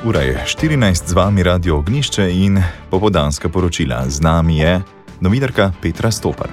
Ura je 14, z vami Radio Ognjišče in popoldanska poročila. Z nami je novinarka Petra Stopar.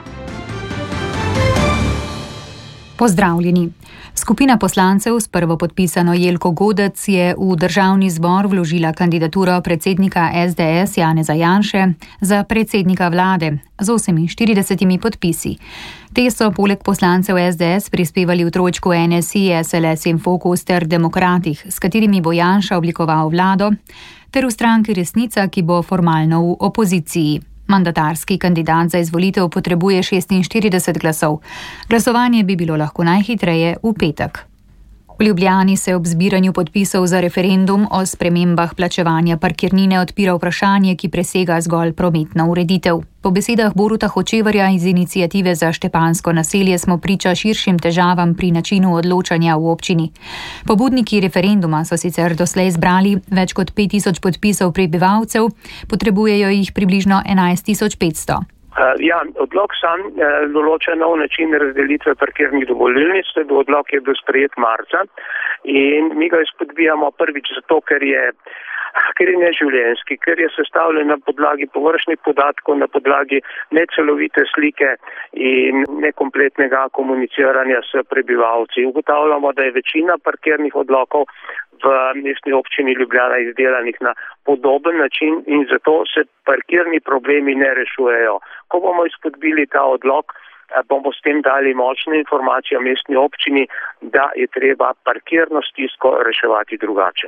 Pozdravljeni. Skupina poslancev s prvopodpisano Jelko Godec je v državni zbor vložila kandidaturo predsednika SDS Janeza Janše za predsednika vlade z 48 podpisi. Te so poleg poslancev SDS prispevali v trojčku NSI, SLS in Fokus ter Demokratih, s katerimi bo Janša oblikoval vlado, ter v stranki Resnica, ki bo formalno v opoziciji. Mandatarski kandidat za izvolitev potrebuje 46 glasov. Glasovanje bi bilo lahko najhitreje v petek. V Ljubljani se ob zbiranju podpisov za referendum o spremembah plačevanja parkirnine odpira vprašanje, ki presega zgolj prometno ureditev. Po besedah Boruta Hočevarja iz iniciative za Štepansko naselje smo priča širšim težavam pri načinu odločanja v občini. Pobudniki referenduma so sicer doslej zbrali več kot 5000 podpisov prebivalcev, potrebujejo jih približno 11500. Odlok sam določa nov način razdelitve parkirnih dovolilnic. Odlok je bil sprejet marca in mi ga izpodbijamo prvič zato, ker je neživljenjski, ker je sestavljen na podlagi površnih podatkov, na podlagi necelovite slike in nekompletnega komuniciranja s prebivalci. Ugotavljamo, da je večina parkirnih odlokov v mestni občini Ljubljana izdelanih na podoben način in zato se parkirni problemi ne rešujejo. Ko bomo izpodbili ta odlok, bomo s tem dali močno informacijo mestni občini, da je treba parkirno stisko reševati drugače.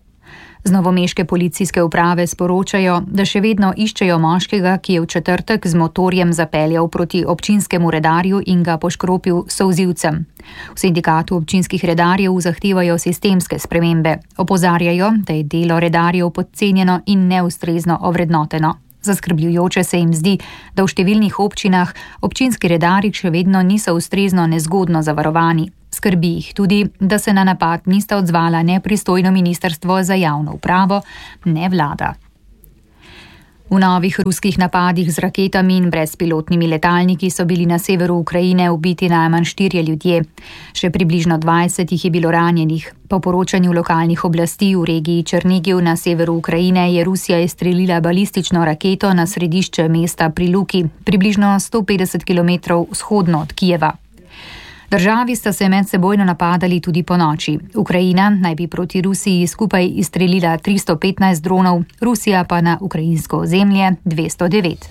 Z novomeške policijske uprave sporočajo, da še vedno iščejo moškega, ki je v četrtek z motorjem zapeljal proti občinskemu redarju in ga poškropil s solzivcem. V sindikatu občinskih redarjev zahtevajo sistemske spremembe. Opozarjajo, da je delo redarjev podcenjeno in neustrezno ovrednoteno. Zaskrbljujoče se jim zdi, da v številnih občinah občinski redarji še vedno niso ustrezno nezgodno zavarovani. Skrbi jih tudi, da se na napad nista odzvala ne pristojno ministrstvo za javno upravo, ne vlada. V novih ruskih napadih z raketami in brezpilotnimi letalniki so bili na severu Ukrajine ubiti najmanj 4 ljudje. Še približno 20 jih je bilo ranjenih. Po poročanju lokalnih oblasti v regiji Černigiv na severu Ukrajine je Rusija izstrelila balistično raketo na središče mesta pri Luki, približno 150 km vzhodno od Kijeva. Državi sta se medsebojno napadali tudi ponoči. Ukrajina naj bi proti Rusiji skupaj izstrelila 315 dronov, Rusija pa na ukrajinsko ozemlje 209.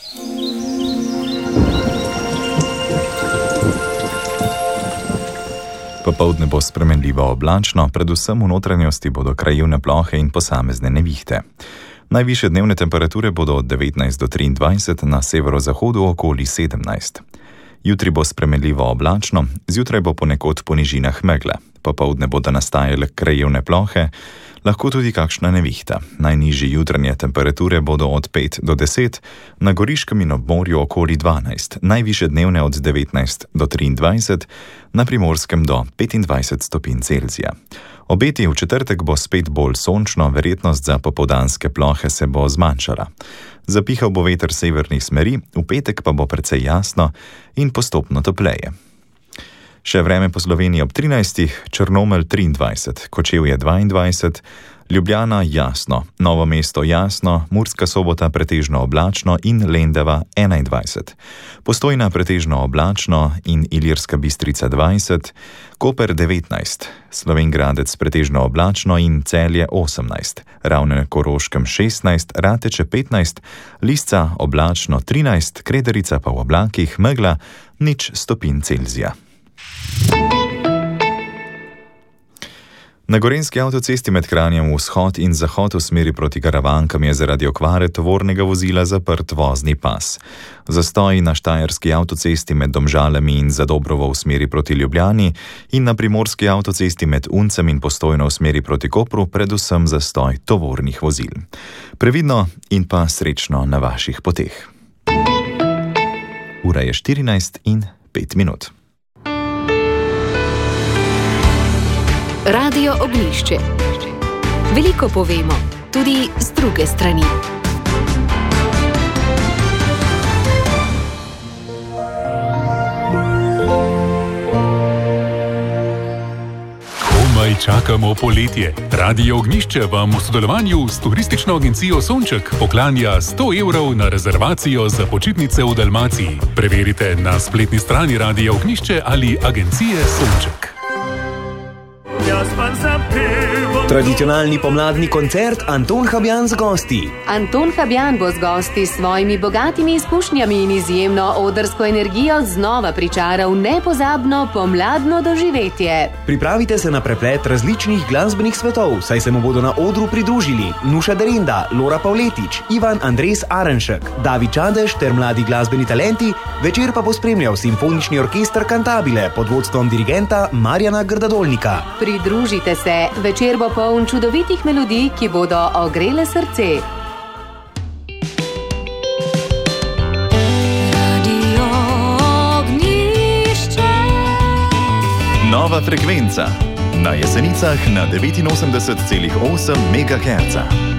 Popoldne bo spremenljivo oblačno, predvsem v notranjosti bodo krajevne plohe in posamezne nevihte. Najvišje dnevne temperature bodo od 19 do 23, na severozahodu okoli 17. Jutri bo spremenljivo oblačno, zjutraj bo ponekod po nižinah megle. Popoldne bodo nastajale krajevne plohe, lahko tudi kakšna nevihta. Najnižje jutranje temperature bodo od 5 do 10, na Goriškem in ob morju okoli 12, najvišje dnevne od 19 do 23, na Primorskem do 25 stopinj Celzija. Obeti v četrtek bo spet bolj sončno, verjetnost za popoldanske plohe se bo zmanjšala. Zapihal bo veter severnih smeri, v petek pa bo precej jasno in postopno topleje. Še vreme po Sloveniji ob 13, Črnomelj 23, Kočevje 22, Ljubljana jasno, Novo mesto jasno, Murska Sobota pretežno oblačno in Lendava 21. Postojna pretežno oblačno in Ilirska Bistrica 20, Koper 19, Slovenj Gradec pretežno oblačno in Celje 18, Ravne na Koroškem 16, Rateče 15, Lisca oblačno 13, Krederica pa v oblakih, megla 0 stopinj Celzija. Na Gorenjski avtocesti med Kranjem vzhod in zahod v smeri proti Karavankam je zaradi okvare tovornega vozila zaprt vozni pas. Zastoj na Štajerski avtocesti med Domžalami in Zadobrovo v smeri proti Ljubljani in na Primorski avtocesti med Uncem in Postojno v smeri proti Kopru, predvsem zastoj tovornih vozil. Previdno in pa srečno na vaših poteh. Ura je 14:05. Radio Ognjišče. Veliko povemo, tudi z druge strani. čakamo poletje. Radio Ognjišče vam v sodelovanju s turistično agencijo Sonček poklanja 100 evrov na rezervacijo za počitnice v Dalmaciji. Preverite na spletni strani Radia Ognjišče ali agencije Sonček. Tradicionalni pomladni koncert Anton Habjan z gosti. Anton Habjan bo z gosti s svojimi bogatimi izkušnjami in izjemno odrsko energijo znova pričaral nepozabno pomladno doživetje. Pripravite se na preplet različnih glasbenih svetov, saj se mu bodo na odru pridružili Nuša Derenda, Lora Pavletič, Ivan Andres Arenšek, David Čadež ter mladi glasbeni talenti. Večer pa bo spremljal simfonični orkester Cantabile pod vodstvom dirigenta Marjana Grdadolnika. Pridružite se, večer bo poln čudovitih melodij, ki bodo ogrele srce. Radio Ognjišče. Nova frekvenca na Jesenicah na 89,8 MHz.